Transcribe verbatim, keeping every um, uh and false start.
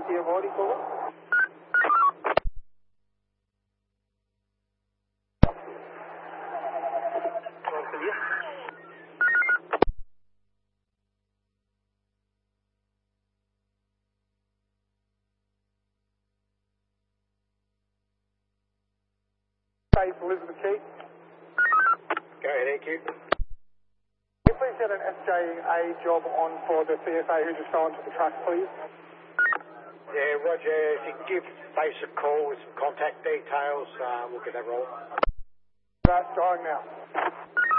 P M already call? Elizabeth Key. Go ahead, A Q. Can you please get an S J A job on for the C F A who just fell into the truck, please? Yeah, Roger. If you can give Base a call with some contact details, uh, we'll get that rolling. That's going now.